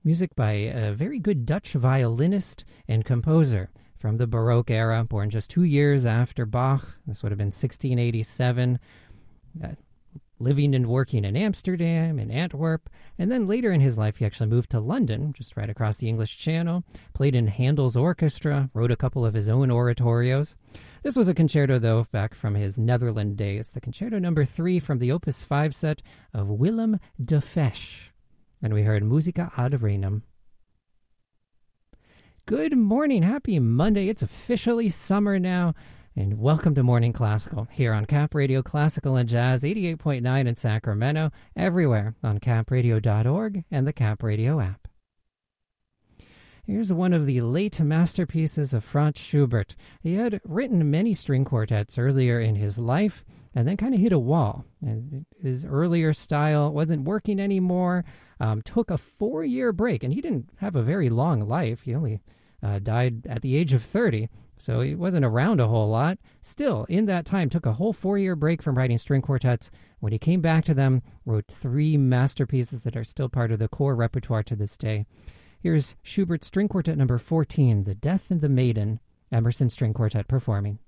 Music by a very good Dutch violinist and composer from the Baroque era, born just 2 years after Bach. This would have been 1687. Living and working in Amsterdam and Antwerp, and then later in his life he actually moved to London, just right across the English Channel, played in Handel's orchestra, wrote a couple of his own oratorios. This was a concerto, though, back from his Netherlands days, the Concerto No. 3 from the Opus 5 set of Willem de Fesch. And we heard Musica ad Renum. Good morning, happy Monday. It's officially summer now. And welcome to Morning Classical here on Cap Radio Classical and Jazz 88.9 in Sacramento, everywhere on capradio.org and the Cap Radio app. Here's one of the late masterpieces of Franz Schubert. He had written many string quartets earlier in his life and then kind of hit a wall. And his earlier style wasn't working anymore, took a 4-year break, and he didn't have a very long life. He only died at the age of 30. So he wasn't around a whole lot. Still, in that time, took a whole 4-year break from writing string quartets. When he came back to them, wrote 3 masterpieces that are still part of the core repertoire to this day. Here's Schubert's String Quartet No. 14, The Death and the Maiden, Emerson String Quartet performing.